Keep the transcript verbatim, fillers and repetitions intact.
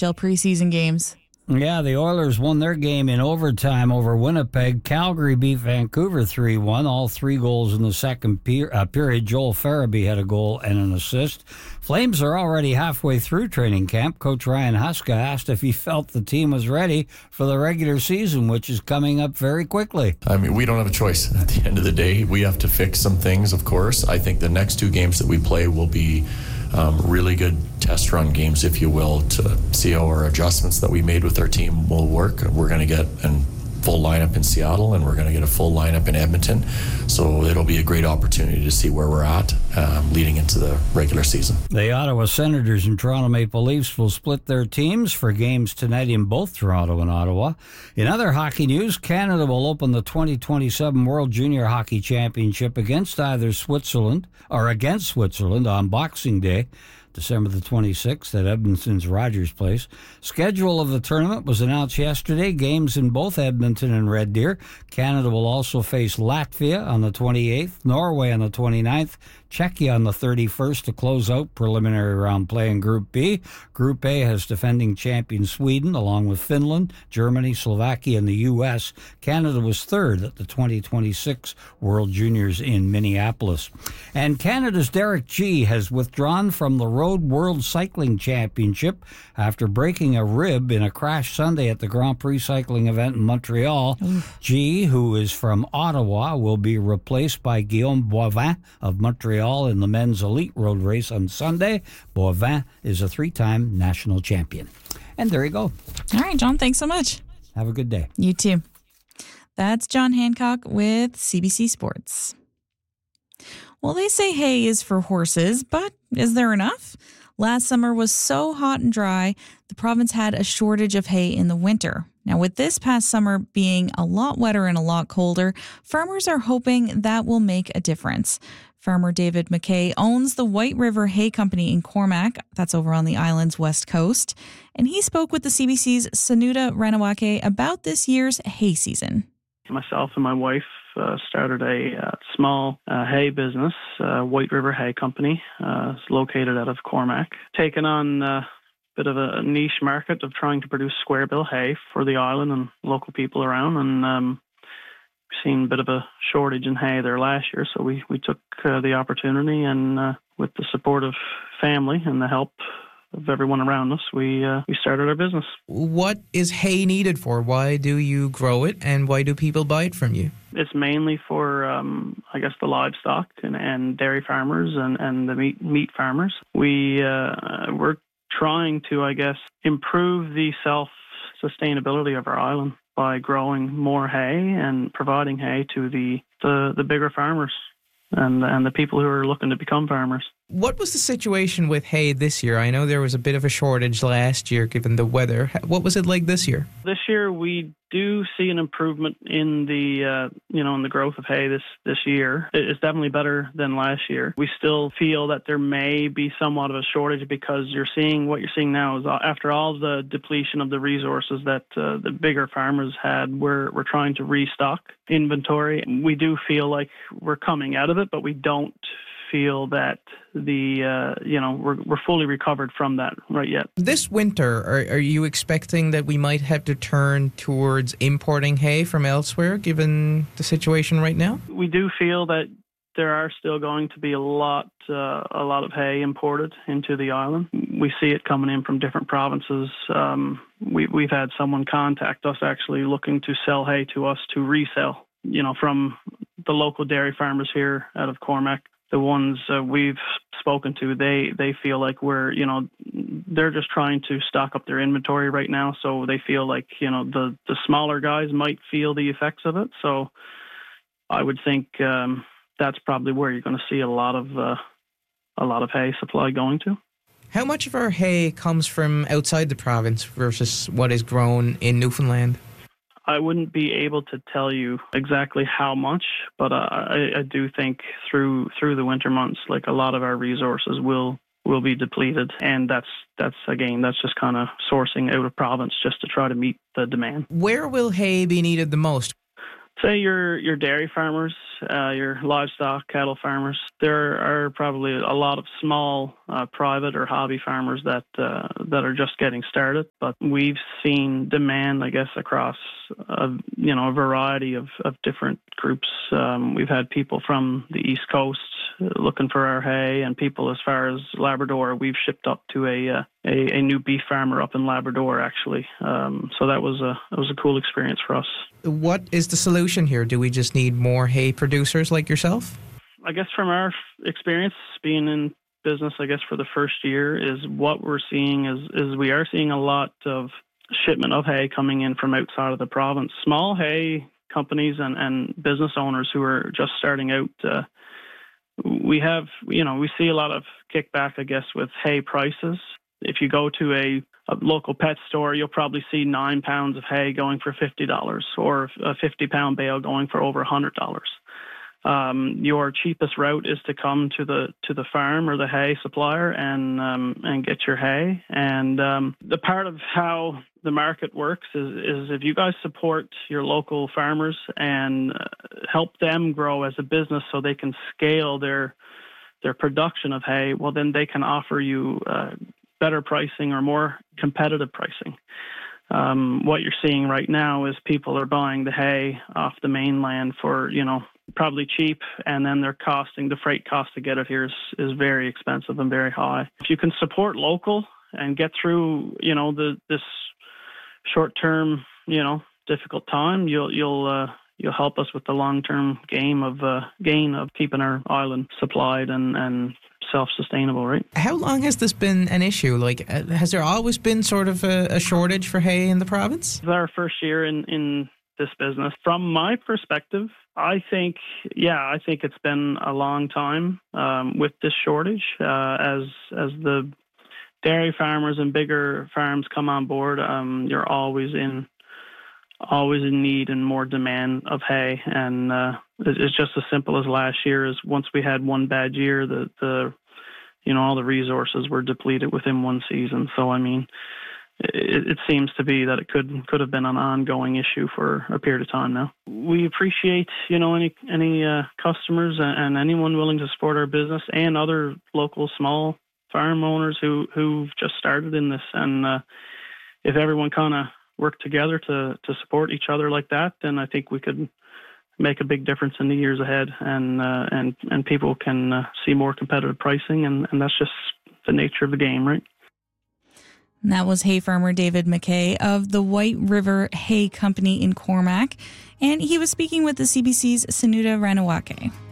H L preseason games. Yeah, the Oilers won their game in overtime over Winnipeg. Calgary beat Vancouver three one. All three goals in the second per- uh, period. Joel Farabee had a goal and an assist. Flames are already halfway through training camp. Coach Ryan Huska asked if he felt the team was ready for the regular season, which is coming up very quickly. I mean, we don't have a choice. At the end of the day, we have to fix some things, of course. I think the next two games that we play will be Um, really good test run games, if you will, to see how our adjustments that we made with our team will work. We're going to get a full lineup in Seattle, and we're going to get a full lineup in Edmonton. So it'll be a great opportunity to see where we're at um, leading into the regular season. The Ottawa Senators and Toronto Maple Leafs will split their teams for games tonight in both Toronto and Ottawa. In other hockey news, Canada will open the twenty twenty-seven World Junior Hockey Championship against either Switzerland or against Switzerland on Boxing Day, December the twenty-sixth at Edmonton's Rogers Place. Schedule of the tournament was announced yesterday. Games in both Edmonton and Red Deer. Canada will also face Latvia on the twenty-eighth, Norway on the twenty-ninth, Czechia on the thirty-first to close out preliminary round play in Group B. Group A has defending champion Sweden, along with Finland, Germany, Slovakia, and the U S. Canada was third at the twenty twenty-six World Juniors in Minneapolis. And Canada's Derek Gee has withdrawn from the Road World Cycling Championship after breaking a rib in a crash Sunday at the Grand Prix cycling event in Montreal. Gee, who is from Ottawa, will be replaced by Guillaume Boivin of Montreal in the men's elite road race on Sunday. Boivin is a three-time national champion. And there you go. All right, John, thanks so much. Have a good day. You too. That's John Hancock with C B C Sports. Well, they say hay is for horses, but is there enough? Last summer was so hot and dry, the province had a shortage of hay in the winter. Now, with this past summer being a lot wetter and a lot colder, farmers are hoping that will make a difference. Farmer David McKay owns the White River Hay Company in Cormac. That's over on the island's west coast. And he spoke with the C B C's Sanuda Ranawake about this year's hay season. Myself and my wife uh, started a uh, small uh, hay business, uh, White River Hay Company. Uh, it's located out of Cormac. Taken on uh, a bit of a niche market of trying to produce square bill hay for the island and local people around. And um, we've seen a bit of a shortage in hay there last year, so we, we took uh, the opportunity, and uh, with the support of family and the help of everyone around us, we uh, we started our business. What is hay needed for? Why do you grow it, and why do people buy it from you? It's mainly for, um, I guess, the livestock and, and dairy farmers and, and the meat meat farmers. We uh, we're trying to, I guess, improve the self-sustainability of our island by growing more hay and providing hay to the the, the bigger farmers and and the people who are looking to become farmers. What was the situation with hay this year? I know there was a bit of a shortage last year given the weather. What was it like this year? This year we do see an improvement in the uh, you know in the growth of hay this this year. It's definitely better than last year. We still feel that there may be somewhat of a shortage because you're seeing what you're seeing now is after all the depletion of the resources that uh, the bigger farmers had, we're we're trying to restock inventory. We do feel like we're coming out of it, but we don't feel that the uh, you know we're we're fully recovered from that right yet. This winter, are, are you expecting that we might have to turn towards importing hay from elsewhere, given the situation right now? We do feel that there are still going to be a lot uh, a lot of hay imported into the island. We see it coming in from different provinces. Um, we, we've had someone contact us actually looking to sell hay to us to resell. You know, from the local dairy farmers here out of Cormac. The ones uh, we've spoken to, they, they feel like we're, you know, they're just trying to stock up their inventory right now. So they feel like, you know, the, the smaller guys might feel the effects of it. So I would think um, that's probably where you're going to see a lot of uh, a lot of hay supply going to. How much of our hay comes from outside the province versus what is grown in Newfoundland? I wouldn't be able to tell you exactly how much, but uh, I, I do think through through the winter months, like a lot of our resources will will be depleted, and that's that's again that's just kind of sourcing out of province just to try to meet the demand. Where will hay be needed the most? Say your your dairy farmers, uh, your livestock, cattle farmers. There are probably a lot of small uh, private or hobby farmers that uh, that are just getting started. But we've seen demand, I guess, across a, you know a variety of, of different groups. Um, we've had people from the East Coast looking for our hay, and people as far as Labrador. We've shipped up to a uh, a, a new beef farmer up in Labrador, actually. Um, so that was a it was a cool experience for us. What is the solution here? Do we just need more hay producers like yourself? I guess from our experience being in business, I guess for the first year, is what we're seeing is is we are seeing a lot of shipment of hay coming in from outside of the province. Small hay companies and, and business owners who are just starting out, uh, we have, you know, we see a lot of kickback, I guess, with hay prices. If you go to a a local pet store, you'll probably see nine pounds of hay going for fifty dollars or a fifty pound bale going for over one hundred dollars. Um, your cheapest route is to come to the to the farm or the hay supplier and um, and get your hay. And um, the part of how the market works is, is if you guys support your local farmers and help them grow as a business so they can scale their their production of hay, well, then they can offer you uh, better pricing or more competitive pricing. Um, what you're seeing right now is people are buying the hay off the mainland for, you know, probably cheap, and then they're costing, the freight cost to get it here is, is very expensive and very high. If you can support local and get through, you know, the this short-term, you know, difficult time, you'll you'll uh, you'll help us with the long-term game of uh, gain of keeping our island supplied and and self-sustainable, right? How long has this been an issue? Like, uh, has there always been sort of a, a shortage for hay in the province? It's our first year in, in this business. From my perspective, I think, yeah, I think it's been a long time um, with this shortage. Uh, as as the dairy farmers and bigger farms come on board, um, you're always in always in need and more demand of hay. And uh, it's just as simple as last year. Is once we had one bad year, the the you know all the resources were depleted within one season. So I mean, it, it seems to be that it could could have been an ongoing issue for a period of time now. We appreciate you know any any uh, customers and, and anyone willing to support our business and other local small farm owners who who've just started in this. And uh, if everyone kind of work together to to support each other like that, then I think we could make a big difference in the years ahead, and uh, and and people can uh, see more competitive pricing, and, and that's just the nature of the game, right? And that was hay farmer David McKay of the White River Hay Company in Cormac, and he was speaking with the C B C's Sanuda Ranawake.